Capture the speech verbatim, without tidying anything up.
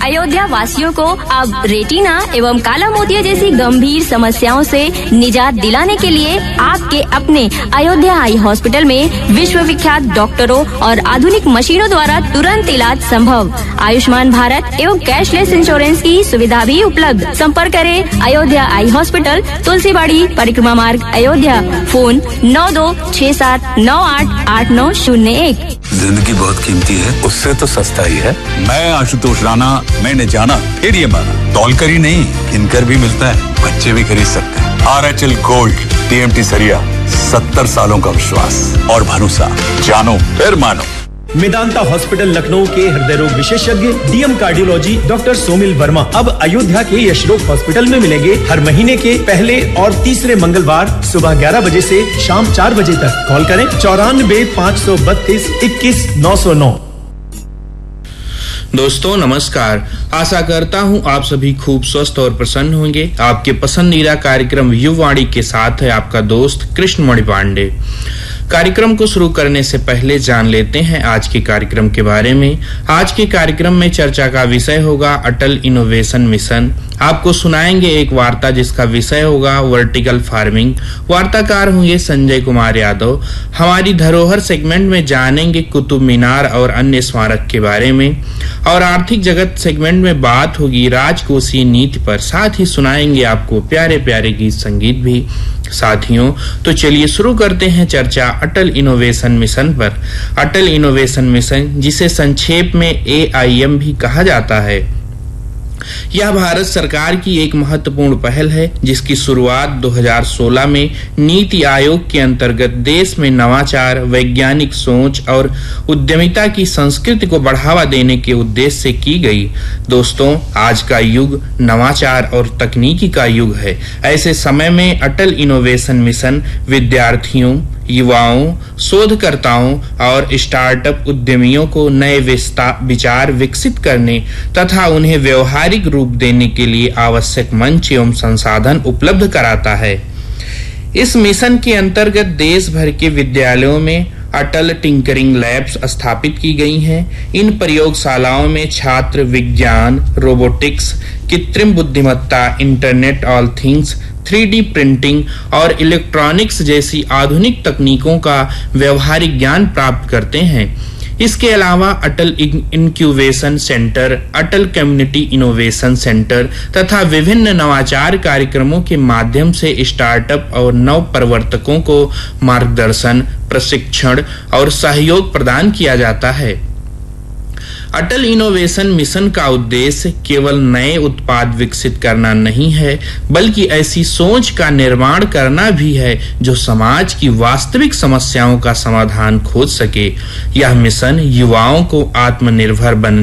अयोध्या वासियों को अब रेटिना एवं काला मोतिया जैसी गंभीर समस्याओं से निजात दिलाने के लिए आपके अपने अयोध्या आई हॉस्पिटल में विश्व विख्यात डॉक्टरों और आधुनिक मशीनों द्वारा तुरंत इलाज संभव। आयुष्मान भारत एवं कैशलेस इंश्योरेंस की सुविधा भी उपलब्ध। संपर्क करें अयोध्या आई हॉस्पिटल, तुलसीबाड़ी, परिक्रमा मार्ग, अयोध्या। फोन नौ दो छह सात नौ आठ आठ नौ शून्य एक। जिंदगी बहुत कीमती है, उससे तो सस्ता ही है। मैं आशुतोष राणा, मैंने जाना फिर ये माना, तौल कर ही नहीं किनकर भी मिलता है, बच्चे भी खरीद सकते हैं। R H L gold, T M T सरिया, सत्तर सालों का विश्वास और भरोसा, जानो फिर मानो। मेदांता हॉस्पिटल लखनऊ के हृदय रोग विशेषज्ञ DM cardiology doctor Somil Verma अब अयोध्या के यशरोग हॉस्पिटल में मिलेंगे हर महीने के पहले और तीसरे मंगलवार सुबह ग्यारह बजे से शाम चार बजे तक। कॉल करें चौरानबे पाँच सौ बत्तीस इक्कीस नौ सौ नौ। दोस्तों नमस्कार, आशा करता हूं आप सभी खूब स्वस्थ और प्रसन्न होंगे। आपके पसंदीदा कार्यक्रम युववाणी के साथ है आपका दोस्त कृष्णमणि पांडे। कार्यक्रम को शुरू करने से पहले जान लेते हैं आज के कार्यक्रम के बारे में। आज के कार्यक्रम में चर्चा का विषय होगा अटल इनोवेशन मिशन। आपको सुनाएंगे एक वार्ता जिसका विषय होगा वर्टिकल फार्मिंग। वार्ताकार होंगे संजय कुमार यादव। हमारी धरोहर सेगमेंट में जानेंगे कुतुब मीनार और अन्य स्मारक के बारे में, और आर्थिक जगत सेगमेंट में बात होगी राजकोषीय नीति पर। साथ ही सुनाएंगे आपको प्यारे प्यारे गीत संगीत भी। साथियों, तो चलिए शुरू करते हैं चर्चा अटल इनोवेशन मिशन पर। अटल इनोवेशन मिशन, जिसे संक्षेप में ए आई एम भी कहा जाता है, यह भारत सरकार की एक महत्वपूर्ण पहल है जिसकी शुरुआत दो हज़ार सोलह में नीति आयोग के अंतर्गत देश में नवाचार, वैज्ञानिक सोच और उद्यमिता की संस्कृति को बढ़ावा देने के उद्देश्य से की गई। दोस्तों, आज का युग नवाचार और तकनीकी का युग है। ऐसे समय में अटल इनोवेशन मिशन विद्यार्थियों, युवाओं, शोधकर्ताओं और स्टार्टअप उद्यमियों को नए विचार विकसित करने तथा उन्हें व्यवहारिक रूप देने के लिए आवश्यक मंच एवं संसाधन उपलब्ध कराता है। इस मिशन के अंतर्गत देश भर के विद्यालयों में अटल टिंकरिंग लैब्स स्थापित की गई हैं। इन प्रयोगशालाओं में छात्र विज्ञान, रोबोटिक्स, कृत्रिम बुद्धिमत्ता, internet all things, three D printing और इलेक्ट्रॉनिक्स जैसी आधुनिक तकनीकों का व्यवहारिक ज्ञान प्राप्त करते हैं। इसके अलावा अटल इंक्यूबेशन सेंटर, अटल कम्युनिटी इनोवेशन सेंटर तथा विभिन्न नवाचार कार्यक्रमों के माध्यम से स्टार्टअप और नव प्रवर्तकों को मार्गदर्शन, प्रशिक्षण और सहयोग प्रदान किया जाता है। अटल इनोवेशन मिशन का उद्देश्य केवल नए उत्पाद विकसित करना नहीं है, बल्कि ऐसी सोच का निर्माण करना भी है जो समाज की वास्तविक समस्याओं का समाधान खोज सके। यह मिशन युवाओं को आत्मनिर्भर बन